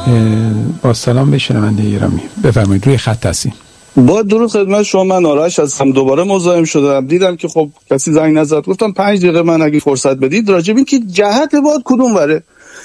با سلام به شنونده گرامی، بفرمایید، روی خط هستین. با درود خدمت شما، من آرش هستم. دوباره مزاحم شدم، دیدم که خب کسی زنگ نزد، گفتم 5 دقیقه من اگه فرصت بدید راجب این که جهت باد کدوم وره